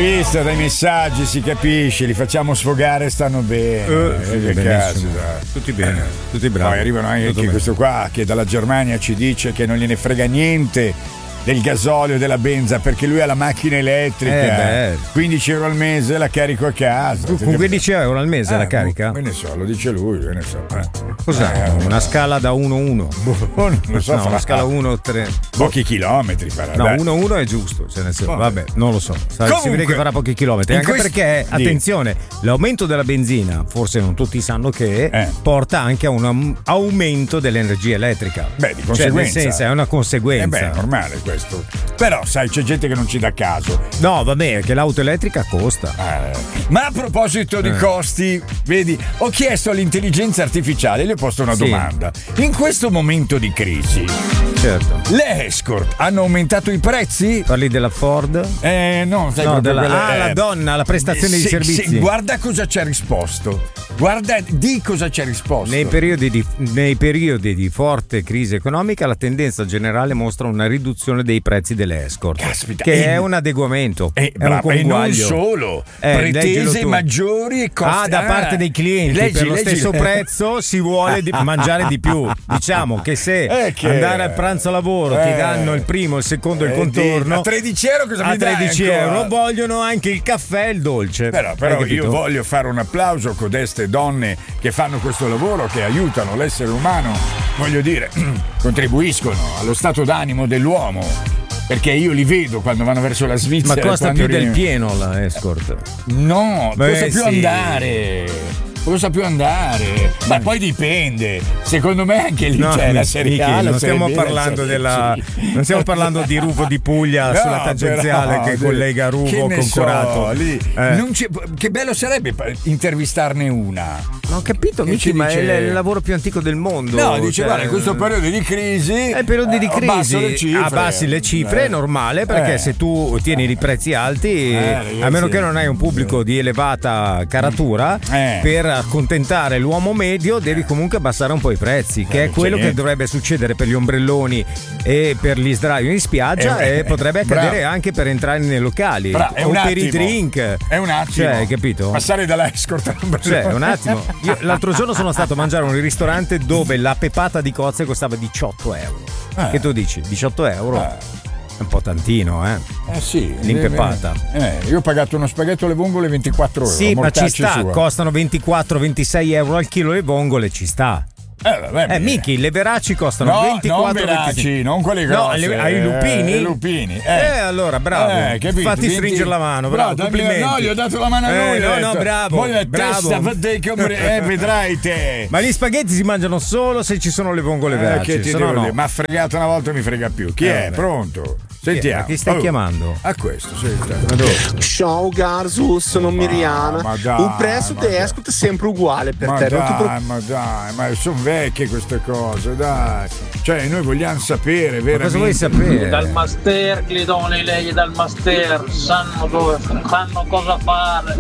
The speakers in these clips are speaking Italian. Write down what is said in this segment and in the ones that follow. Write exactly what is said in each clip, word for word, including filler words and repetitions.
visto, dai messaggi si capisce, li facciamo sfogare, stanno bene. Uh, eh, che cazzo, tutti bene, tutti bravi. Poi arrivano anche Tutto questo qua che dalla Germania ci dice che non gliene frega niente del gasolio, della benza, perché lui ha la macchina elettrica. Eh quindici euro al mese la carico a casa. Tu con quindici euro al mese eh, la carica? Me ne so, lo dice lui, me ne so. Eh. Cos'è? Eh, una scala da uno uno. Oh, non lo so, no, una scala uno tre. Pochi chilometri farà. No, uno uno è giusto, cioè nel senso, vabbè, non lo so. Comunque, si vede che farà pochi chilometri. Anche questo... perché, Dì. attenzione, l'aumento della benzina, forse non tutti sanno che, eh. porta anche a un aumento dell'energia elettrica. Beh, di conseguenza. Cioè, nel senso, è una conseguenza. Eh beh, è normale questo. Però, sai, c'è gente che non ci dà caso. No, vabbè, che l'auto elettrica costa. Eh. Ma a proposito di Eh. costi, vedi, ho chiesto all'intelligenza artificiale, le ho posto una Sì. domanda. In questo momento di crisi, Certo. le escort hanno aumentato i prezzi? Parli della Ford? Eh, no, sai, No, proprio della- quelle- ah, la donna, la prestazione di sì, servizi. sì, guarda cosa ci ha risposto. Guarda di cosa ci ha risposto. Nei periodi, di, nei periodi di forte crisi economica la tendenza generale mostra una riduzione dei prezzi delle escort. Caspita, che e- è un adeguamento, E, è un bravo, e non conguaglio. solo, Eh, leggilo pretese tu. maggiori e costi. Ah, da parte dei clienti leggi, per lo leggi. stesso prezzo si vuole di- mangiare di più. Diciamo che se Eh, che- andare al pranzo a lavoro ti eh. danno il primo, il secondo e il Eh, contorno a tredici euro cosa a mi dai tredici ancora? euro vogliono anche il caffè e il dolce. Però, però Hai capito? io voglio fare un applauso a codeste donne che fanno questo lavoro, che aiutano l'essere umano, voglio dire, contribuiscono allo stato d'animo dell'uomo. Perché io li vedo quando vanno verso la Ma Svizzera. costa quando più del ri- pieno la escort. No, Beh, costa più sì. andare. Costa più andare. Ma poi dipende. Secondo me anche lì No, c'è la Michi, serie A. la non serie stiamo B, la parlando serie della C. non stiamo parlando di Ruvo di Puglia No, sulla tangenziale però, che sì. collega Ruvo Che ne con so, Corato. lì. Eh. Non c'è- che bello sarebbe intervistarne una. Non ho capito, Che Michi, ci ma dice- è il lavoro più antico del mondo. No, dice cioè, guarda, in questo periodo di crisi È il periodo di eh, abbasso crisi, le cifre. abbassi le cifre, Eh. è normale perché Eh. se tu tieni i prezzi alti, Eh, ragazzi. a meno che non hai un pubblico di elevata caratura, Eh. per accontentare l'uomo medio devi comunque abbassare un po' i prezzi, che Eh, è quello sì. che dovrebbe succedere per gli ombrelloni e per gli sdraio in spiaggia Eh, e potrebbe accadere bravo. anche per entrare nei locali Bravo, è o un per i attimo. drink. È un attimo. Cioè, hai capito? Passare dalla escort all'ombrellone. Cioè, un attimo. Io l'altro giorno sono stato a mangiare in un ristorante dove la pepata di cozze costava diciotto euro. Eh. Che tu dici? diciotto euro? Eh. È un po' tantino, eh? Eh sì, L'impepata. Eh, io ho pagato uno spaghetto alle vongole ventiquattro euro. Sì, ma ci mortacci sta, sua. costano ventiquattro ventisei euro al chilo le vongole, ci sta. Eh, vabbè, Eh, Miki, le veraci costano no, ventiquattro non veraci, ventisei. non quelli No, grossi. le- ai lupini? Eh, i lupini. Eh, allora, bravo. Eh, capito, Fatti venti stringere la mano, bravo, dammi- complimenti. No, gli ho dato la mano a Eh, lui. no, ho no, detto, bravo, Poi la bravo. testa, fate che ombre- eh, vedrai te. Ma gli spaghetti si mangiano solo se ci sono le vongole Eh, veraci, che ti se devo no no. dire? Ma fregato una volta mi frega più. Chi Eh, è? vabbè. Pronto? Chi è? Sentiamo. Chi stai Oh. chiamando? A questo, senta. Ma dove? Ciao Garzu, sono Miriana. ma dai, Un prezzo ma di dai. escort è sempre uguale per Ma te. non ti dai, preoccupare. ma dai, ma sono vecchie queste cose, dai. Cioè, noi vogliamo sapere Ma veramente. cosa vuoi sapere? Dal master, Glidoni, lei dal master, sanno dove, sanno cosa fare.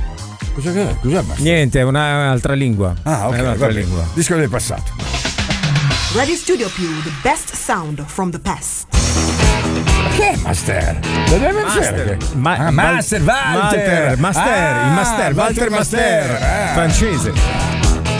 Cosa che è? Cos'è, ma? Niente, è un'altra lingua. Ah, ok, È un'altra va bene. lingua. Disco del passato. Radio Studio Più, the best sound from the past. Che è Master? Da dove mi Master. frega? Ma- ah, Master, Walter. Walter, Master, Ah, il Master, Walter Master, ah. francese.